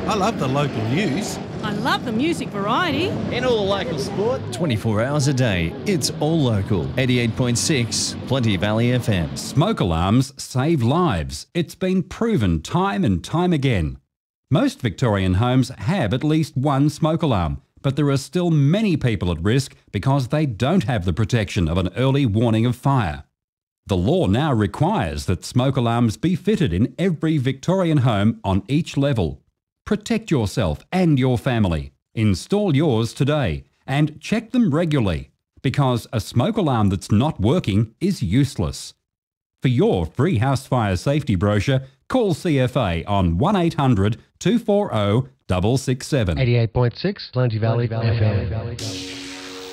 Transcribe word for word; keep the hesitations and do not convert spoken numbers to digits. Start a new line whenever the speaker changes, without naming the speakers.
I love the local news.
I love the music variety.
And all the local sport.
twenty-four hours a day, it's all local. eighty-eight point six, Plenty Valley F M.
Smoke alarms save lives. It's been proven time and time again. Most Victorian homes have at least one smoke alarm, but there are still many people at risk because they don't have the protection of an early warning of fire. The law now requires that smoke alarms be fitted in every Victorian home on each level. Protect yourself and your family. Install yours today and check them regularly, because a smoke alarm that's not working is useless. For your free house fire safety brochure, call C F A on one eight hundred, two four zero, six six seven.
eighty-eight point six, Plenty Valley F M.